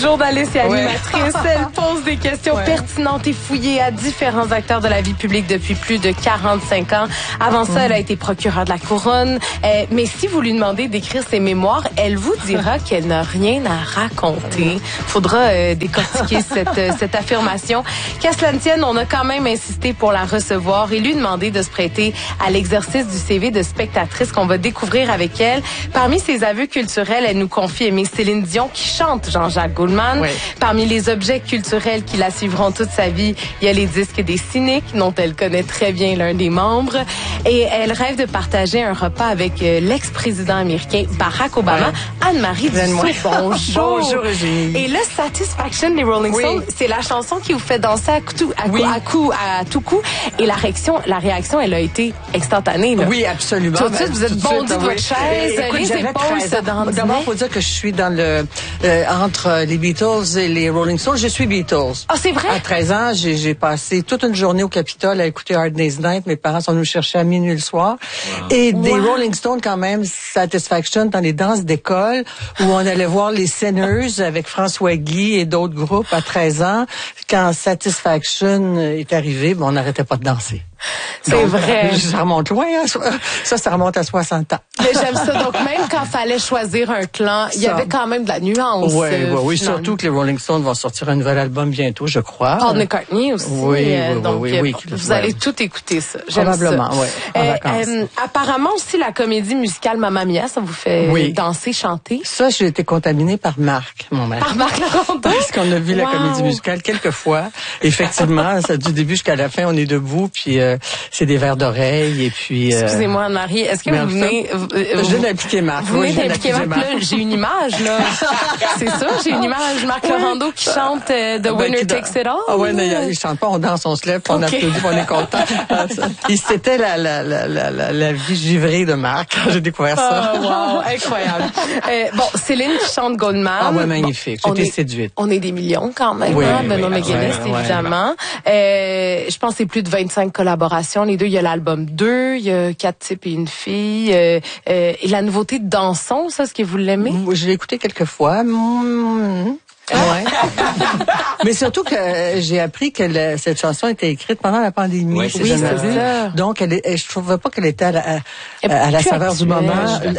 Journaliste et animatrice, elle pose des questions pertinentes et fouillées à différents acteurs de la vie publique depuis plus de 45 ans. Avant ça, elle a été procureure de la Couronne. Mais si vous lui demandez d'écrire ses mémoires, elle vous dira qu'elle n'a rien à raconter. Faudra décortiquer cette affirmation. Qu'à cela ne tienne, on a quand même insisté pour la recevoir et lui demander de se prêter à l'exercice du CV de spectatrice qu'on va découvrir avec elle. Parmi ses aveux culturels, elle nous confie aimer Céline Dion qui chante Jean-Jacques Goldman. Oui. Parmi les objets culturels qui la suivront toute sa vie, il y a les disques des Cyniques, dont elle connaît très bien l'un des membres. Et elle rêve de partager un repas avec l'ex-président américain Barack Obama. Anne-Marie Dussault, bonjour. Bonjour, Eugénie. Et le Satisfaction des Rolling Stones, c'est la chanson qui vous fait danser à tout coup. Et la réaction, elle a été instantanée. Là. Oui, absolument. Tout de suite, vous êtes bondi de votre chaise, les épaules se dandinaient. D'abord, il faut dire que je suis dans entre les Beatles et les Rolling Stones. Je suis Beatles. Ah, c'est vrai? À 13 ans, j'ai passé toute une journée au Capitole à écouter Hard Day's Night. Mes parents sont venus chercher à minuit le soir. Wow. Et des Rolling Stones, quand même, Satisfaction, dans les danses d'école, où on allait voir les Sinners avec François Guy et d'autres groupes à 13 ans. Quand Satisfaction est arrivé, on n'arrêtait pas de danser. C'est vrai. Ça remonte loin, hein? Ça remonte à 60 ans. Mais j'aime ça. Donc, même quand fallait choisir un clan, il y avait quand même de la nuance. Oui, surtout que les Rolling Stones vont sortir un nouvel album bientôt, je crois. Paul McCartney aussi. Oui. Vous allez tout écouter ça. J'aime probablement, ça. Oui. En vacances. Apparemment aussi, la comédie musicale Mamma Mia, ça vous fait danser, chanter. Ça, j'ai été contaminée par Marc, mon mari. Par Marc Laurent. Parce qu'on a vu la comédie musicale quelques fois. Effectivement, ça, du début jusqu'à la fin, on est debout, puis c'est des verres d'oreille, et puis... Excusez-moi, Anne-Marie, est-ce que vous venez... je viens d'impliquer Marc. Vous venez d'impliquer Marc, là, j'ai une image, là. C'est ça, j'ai une image. Marc Laurando qui chante The Winner Takes It All. Ah ouais, il chante pas, on danse, on se lève, on applaudit, on est content. C'était la vie givrée de Marc quand j'ai découvert ça. Oh, wow, incroyable. Céline qui chante Goldman. Ah ouais, magnifique. J'étais séduite. On est des millions quand même, Benoît McGuinness, évidemment. Je pense que c'est plus de 25 collaborations. Les deux, il y a l'album 2, il y a 4 types et une fille. Et la nouveauté de Danson, ça, est-ce que vous l'aimez? Je l'ai écouté quelques fois. Ouais. Mais surtout que j'ai appris que cette chanson était écrite pendant la pandémie. Oui, c'est ça. Donc, je trouvais pas qu'elle était à la saveur du moment.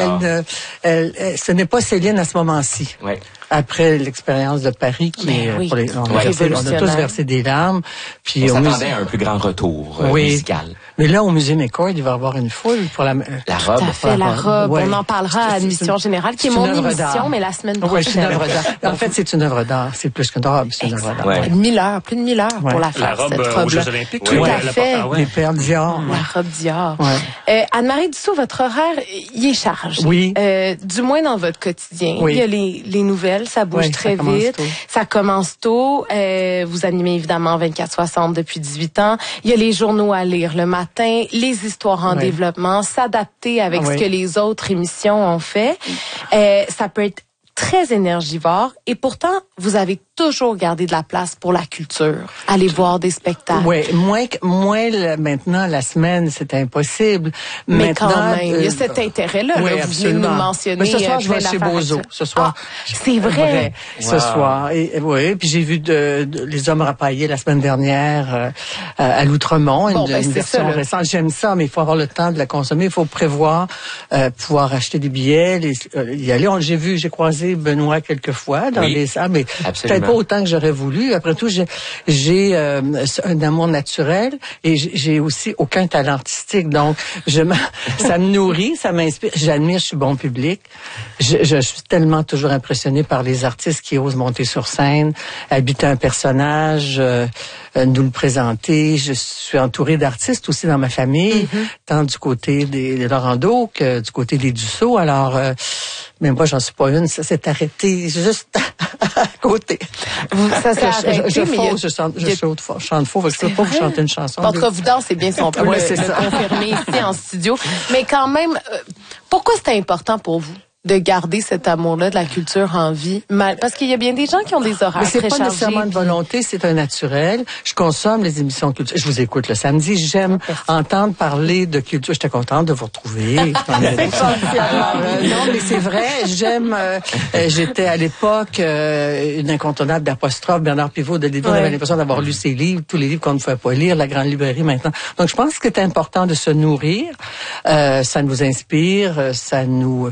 Ce n'est pas Céline à ce moment-ci. Ouais. Après l'expérience de Paris, on a tous versé des larmes. Puis on s'attendait à un plus grand retour musical. Mais là, au Musée McCord, il va y avoir une foule pour la robe. Tout à fait, la robe. On en parlera à Admission Générale, qui est mon émission, mais la semaine prochaine. Oui, c'est une œuvre d'art. En fait, c'est une œuvre d'art. C'est plus qu'une robe, c'est une œuvre d'art. Ouais. Plus de 1000 heures pour la faire, cette robe. Aux Jeux Olympiques. Tout à fait. Les perles Dior. La robe Dior. Anne-Marie Dussault, votre horaire, il est chargé. Oui. Du moins dans votre quotidien. Il y a les nouvelles, ça bouge très vite. Ça commence tôt. Vous animez évidemment 24/60 depuis 18 ans. Il y a les journaux à lire le matin, les histoires en développement, s'adapter avec ce que les autres émissions ont fait. Ça peut être très énergivore et pourtant, vous avez toujours gardé de la place pour la culture. Aller voir des spectacles. Oui, moins maintenant, la semaine, c'est impossible. Mais maintenant, quand même, il y a cet intérêt-là. Oui, là, vous venez de nous mentionner. Mais ce soir, je vais chez Bozo. Ce soir. C'est vrai. Ce soir. Puis j'ai vu Les Hommes rapaillés la semaine dernière à l'Outremont, une version récente. J'aime ça, mais il faut avoir le temps de la consommer. Il faut prévoir, pouvoir acheter des billets, y aller. J'ai croisé Benoît quelques fois dans les salles, mais peut-être pas autant que j'aurais voulu. Après tout, j'ai un amour naturel et j'ai aussi aucun talent artistique. Donc, ça me nourrit, ça m'inspire. J'admire, je suis bon public. Je suis tellement toujours impressionnée par les artistes qui osent monter sur scène, habiter un personnage, nous le présenter. Je suis entourée d'artistes aussi dans ma famille, tant du côté des Laurando que du côté des Dussault. Alors, mais moi, j'en suis pas une. Ça s'est arrêté juste à côté. Ça s'est arrêté, je chante faux, parce que je peux pas vous chanter une chanson. En tout cas, vous dansez bien, si on peut le confirmer ici en studio. Mais quand même, pourquoi c'est important pour vous de garder cet amour-là de la culture en vie? Parce qu'il y a bien des gens qui ont des horaires très chargés. Mais c'est pas nécessairement de volonté, c'est un naturel. Je consomme les émissions culturelles. Je vous écoute le samedi. J'aime entendre parler de culture. J'étais contente de vous retrouver. Non, mais c'est vrai. J'aime. J'étais à l'époque une incontournable d'Apostrophe, Bernard Pivot de Lévis. On avait l'impression d'avoir lu ses livres, tous les livres qu'on ne pouvait pas lire, la grande librairie maintenant. Donc je pense que c'est important de se nourrir. Ça nous inspire, ça nous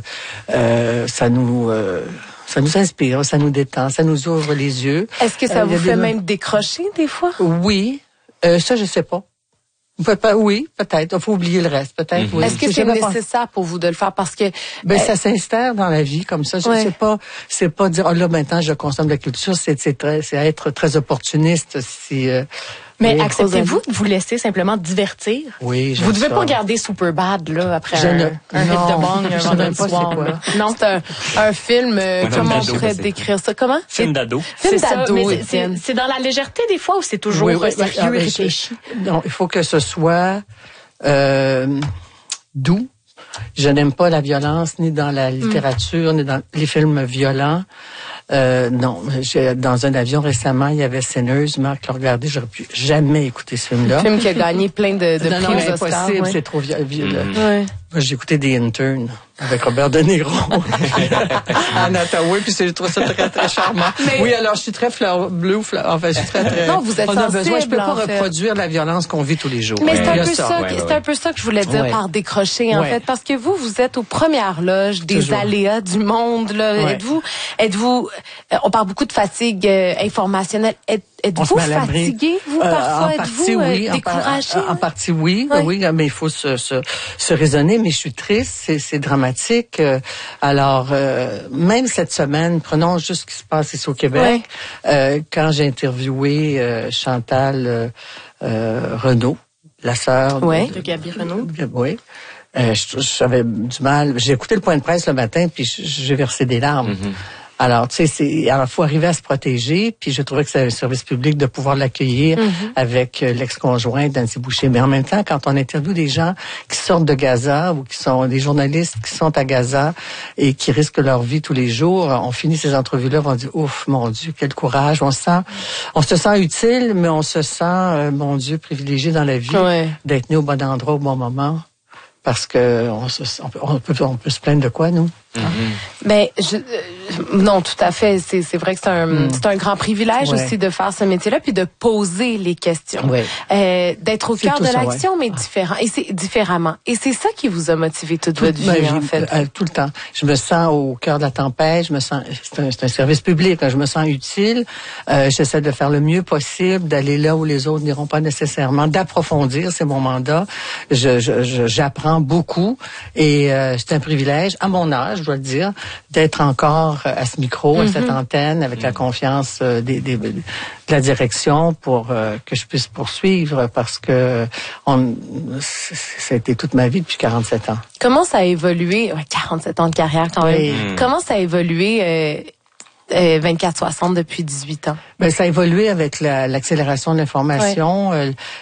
inspire, ça nous détend, ça nous ouvre les yeux. Est-ce que ça vous fait même décrocher des fois? Oui, ça je sais pas. Oui, peut-être. Il faut oublier le reste, peut-être. Oui. Est-ce que c'est nécessaire pour vous de le faire parce que ça s'installe dans la vie comme ça. Je sais pas. C'est pas dire là maintenant je consomme de la culture. C'est être très opportuniste si. Mais acceptez-vous de vous laisser simplement divertir? Oui, vous devez pas regarder Superbad là après un hit de bang un vendredi soir. Non, c'est un film. Comment on pourrait décrire ça? Comment? Film d'ado. Film d'ado. C'est dans la légèreté des fois ou c'est toujours sérieux et réfléchi? Non, il faut que ce soit doux. Je n'aime pas la violence ni dans la littérature ni dans les films violents. Non, dans un avion récemment, il y avait Sinners. Marc l'a regardé, j'aurais pu jamais écouter ce film-là. Un film qui a gagné plein de prix aux Oscars. C'est impossible, c'est trop violent. Moi, j'ai écouté The Intern avec Robert De Niro en Ottawa, puis je trouve ça très, très charmant. Mais oui, alors je suis très fleur bleue, enfin, je suis très... Non, vous êtes sensible, je peux pas reproduire la violence qu'on vit tous les jours. Mais c'est un peu ça que je voulais dire par décrocher, en fait, parce que vous êtes aux premières loges des aléas du monde, là. Êtes-vous, on parle beaucoup de fatigue informationnelle. Êtes-vous fatigué, vous, parfois? Êtes-vous découragé? En partie, oui, mais il faut se raisonner. Mais je suis triste, c'est dramatique. Alors, même cette semaine, prenons juste ce qui se passe ici au Québec, quand j'ai interviewé Chantal Renaud, la sœur de Gaby Renaud. Oui. J'avais du mal. J'ai écouté le point de presse le matin, puis j'ai versé des larmes. Alors, tu sais, il faut arriver à se protéger, puis je trouvais que c'est un service public de pouvoir l'accueillir avec l'ex-conjoint d'Annecy Boucher. Mais en même temps, quand on interviewe des gens qui sortent de Gaza ou qui sont des journalistes qui sont à Gaza et qui risquent leur vie tous les jours, on finit ces entrevues-là, on dit, ouf, mon Dieu, quel courage. On se sent utile, mais on se sent, mon Dieu, privilégié dans la vie d'être né au bon endroit au bon moment. Parce que on peut se plaindre de quoi, nous? Mais non, tout à fait. C'est vrai que c'est un grand privilège aussi de faire ce métier-là, puis de poser les questions, d'être au cœur de l'action, mais différemment. Et c'est ça qui vous a motivé toute votre vie, en fait. Tout le temps. Je me sens au cœur de la tempête. C'est un service public. Je me sens utile. J'essaie de faire le mieux possible, d'aller là où les autres n'iront pas nécessairement, d'approfondir. C'est mon mandat. J'apprends beaucoup et c'est un privilège à mon âge, je dois le dire, d'être encore à ce micro, à cette antenne, avec la confiance de la direction pour que je puisse poursuivre, parce que ça a été toute ma vie depuis 47 ans. Comment ça a évolué? 47 ans de carrière quand même. Comment ça a évolué 24-60 depuis 18 ans? Ben, ça a évolué avec l'accélération de l'information.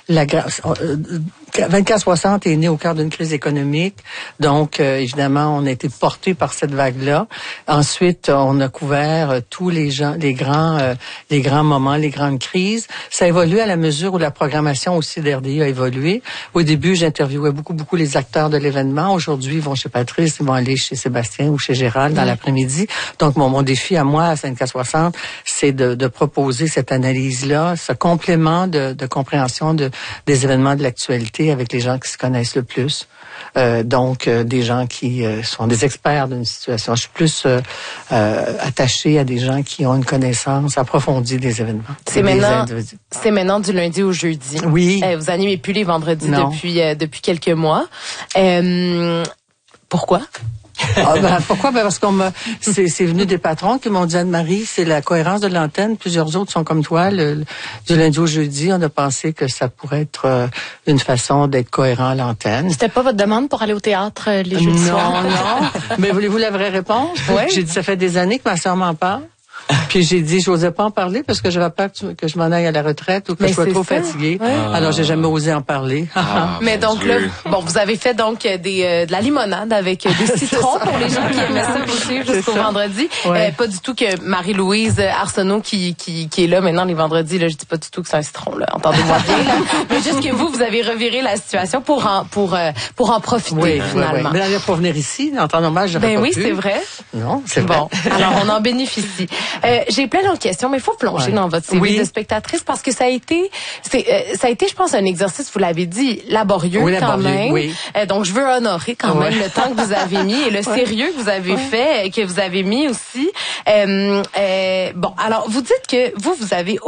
24-60 est né au cœur d'une crise économique. Donc, évidemment, on a été porté par cette vague-là. Ensuite, on a couvert tous les grands moments, les grandes crises. Ça a évolué à la mesure où la programmation aussi d'RDI a évolué. Au début, j'interviewais beaucoup les acteurs de l'événement. Aujourd'hui, ils vont chez Patrice, ils vont aller chez Sébastien ou chez Gérald dans l'après-midi. Donc, mon défi à moi, à 24-60, c'est de proposer cette analyse-là, ce complément de compréhension des événements de l'actualité avec les gens qui se connaissent le plus. Donc, des gens qui sont des experts d'une situation. Je suis plus attachée à des gens qui ont une connaissance approfondie des événements. C'est maintenant du lundi au jeudi. Oui. Vous animez plus les vendredis depuis quelques mois. Pourquoi? Pourquoi? Parce c'est venu des patrons qui m'ont dit, Anne-Marie, c'est la cohérence de l'antenne. Plusieurs autres sont comme toi. Du lundi au jeudi, on a pensé que ça pourrait être une façon d'être cohérent à l'antenne. C'était pas votre demande pour aller au théâtre les jeudis soirs? Non. Mais voulez-vous la vraie réponse? Oui. J'ai dit, ça fait des années que ma sœur m'en parle. Puis j'ai dit, je n'osais pas en parler parce que j'avais peur que je m'en aille à la retraite ou que je sois trop fatiguée. Ouais. Alors, j'ai jamais osé en parler. Mais donc là, bon, vous avez fait donc de la limonade avec des citrons pour les gens qui aimaient ça aussi jusqu'au vendredi. Ouais. Pas du tout que Marie-Louise Arsenault qui est là maintenant les vendredis, là, je dis pas du tout que c'est un citron, là. Entendez-moi bien, là. Mais juste que vous avez reviré la situation pour en profiter, finalement. Mais là, pour venir ici, en temps normal, j'aurais pas pu. C'est vrai. Non, c'est vrai. Bon, alors on en bénéficie. J'ai plein d'autres questions, mais il faut plonger dans votre CV de spectatrice parce que ça a été, je pense, un exercice, vous l'avez dit, laborieux quand même. Oui. Donc, je veux honorer quand même le temps que vous avez mis et le sérieux que vous avez fait, que vous avez mis aussi. Bon, alors, vous dites que vous avez